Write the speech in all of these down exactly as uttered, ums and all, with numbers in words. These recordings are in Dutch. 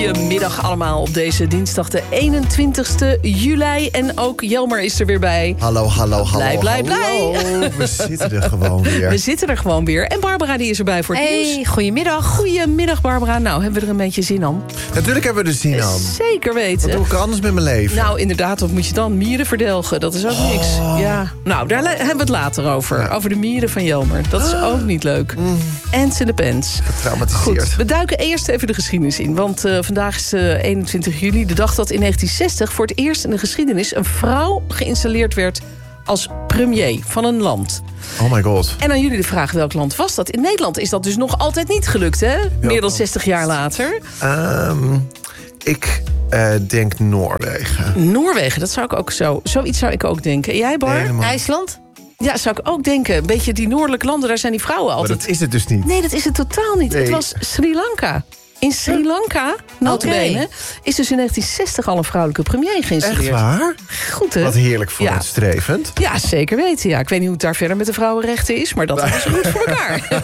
Goedemiddag allemaal op deze dinsdag de eenentwintigste juli. En ook Jelmer is er weer bij. Hallo, hallo, hallo. Blij, blij, blij. Hallo. We zitten er gewoon weer. We zitten er gewoon weer. En Barbara die is erbij voor het hey, nieuws. Goedemiddag. Goedemiddag Barbara. Nou, hebben we er een beetje zin aan? Natuurlijk hebben we er zin aan. Zeker weten. Wat doe ik anders met mijn leven? Nou, inderdaad, wat moet je dan? Mieren verdelgen, dat is ook Oh. niks. Ja. Nou, daar hebben we het later over. Ja. Over de mieren van Jelmer. Dat is ook niet leuk. Mm. Ants in de pens. Getraumatiseerd. Goed, we duiken eerst even de geschiedenis in. Want uh, vandaag is uh, eenentwintig juli, de dag dat in negentien zestig... voor het eerst in de geschiedenis een vrouw geïnstalleerd werd als premier van een land. Oh my god. En aan jullie de vraag, welk land was dat? In Nederland is dat dus nog altijd niet gelukt, hè? Meer dan zestig jaar later. Um, ik uh, denk Noorwegen. Noorwegen, dat zou ik ook zo... Zoiets zou ik ook denken. En jij, Bar? Helemaal. IJsland? Ja, zou ik ook denken. Een beetje die noordelijke landen, daar zijn die vrouwen Maar altijd... dat is het dus niet. Nee, dat is het totaal niet. Nee. Het was Sri Lanka. In Sri Lanka, notabene, Okay. is dus in negentien zestig al een vrouwelijke premier geïnstalleerd. Echt waar? Goed, hè? Wat heerlijk vooruitstrevend. Ja, zeker weten. Ja. Ik weet niet hoe het daar verder met de vrouwenrechten is... maar dat is goed voor elkaar.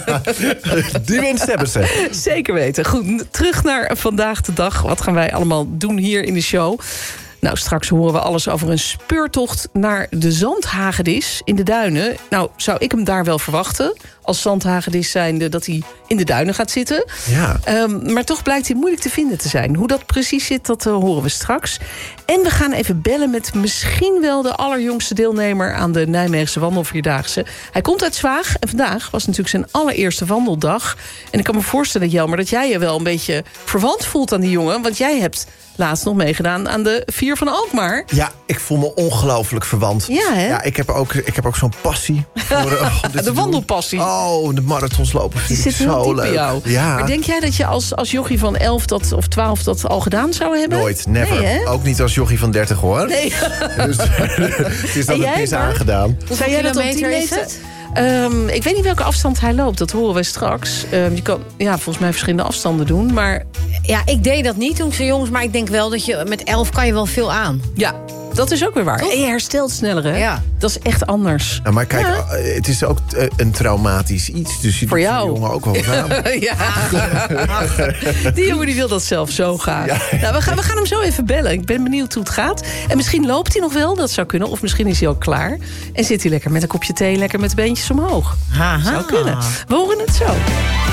Die winst hebben ze. Zeker weten. Goed, terug naar vandaag de dag. Wat gaan wij allemaal doen hier in de show? Nou, straks horen we alles over een speurtocht naar de zandhagedis in de duinen. Nou, zou ik hem daar wel verwachten, als zandhagedis zijnde, dat hij in de duinen gaat zitten. Ja. Um, maar toch blijkt hij moeilijk te vinden te zijn. Hoe dat precies zit, dat uh, horen we straks. En we gaan even bellen met misschien wel de allerjongste deelnemer aan de Nijmeegse Wandelvierdaagse. Hij komt uit Zwaag en vandaag was natuurlijk zijn allereerste wandeldag. En ik kan me voorstellen, Jelmer, dat jij je wel een beetje verwant voelt aan die jongen. Want jij hebt laatst nog meegedaan aan de Vier van Alkmaar. Ja, ik voel me ongelooflijk verwant. Ja, hè? Ja, ik heb ook, ik heb ook zo'n passie. Voor, oh, dit te De doen. wandelpassie. Oh, de marathons lopen Die vind ik zit heel zo diep leuk. in jou. Ja. Maar denk jij dat je als, als jochie van elf dat, of twaalf dat al gedaan zou hebben? Nooit, never. Nee, hè? Ook niet als jochie van dertig, hoor. Nee. Dus het is dan En een jij, pis Bar? aangedaan. Zou jij dat op die kilometer is leeftijd? het? Um, ik weet niet welke afstand hij loopt, dat horen we straks. Um, je kan ja, volgens mij verschillende afstanden doen, maar Ja, ik deed dat niet toen ik zo jong was, maar ik denk wel dat je met elf kan je wel veel aan. ja, dat is ook weer waar. Toch? En je herstelt sneller, hè? Ja. Dat is echt anders. Nou, maar kijk, Ja. uh, het is ook uh, een traumatisch iets. Dus je Voor doet jou. die jongen ook wel wat aan. Ja. Die jongen die wil dat zelf zo graag. Ja. Nou, we, gaan, we gaan hem zo even bellen. Ik ben benieuwd hoe het gaat. En misschien loopt hij nog wel, dat zou kunnen. Of misschien is hij al klaar. En zit hij lekker met een kopje thee, lekker met de beentjes omhoog. Haha. Zou kunnen. We horen het zo.